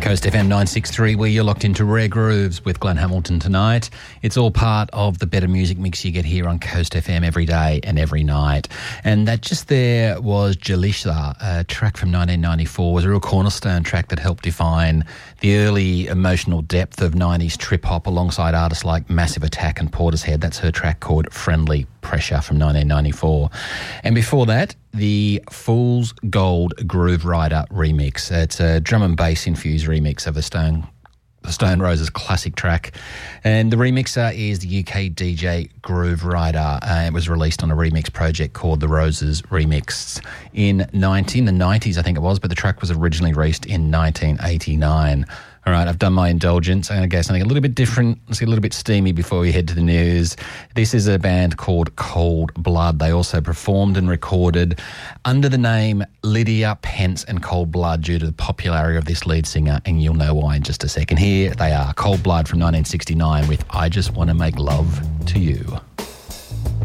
Coast FM 963, where you're locked into Rare Grooves with Glenn Hamilton tonight. It's all part of the better music mix you get here on Coast FM every day and every night. And that just there was Jalisha, a track from 1994. It was a real cornerstone track that helped define the early emotional depth of 90s trip-hop alongside artists like Massive Attack and Portishead. That's her track called Friendly Pressure from 1994. And before that, the Fool's Gold Groove Rider remix. It's a drum and bass infused remix of the Stone Roses classic track. And the remixer is the UK DJ Groove Rider. It was released on a remix project called The Roses Remixed in the 90s, I think it was, but the track was originally released in 1989. All right, I've done my indulgence. I'm going to go something a little bit different. Let's get a little bit steamy before we head to the news. This is a band called Cold Blood. They also performed and recorded under the name Lydia Pence and Cold Blood due to the popularity of this lead singer, and you'll know why in just a second. Here they are, Cold Blood from 1969 with I Just Want to Make Love to You.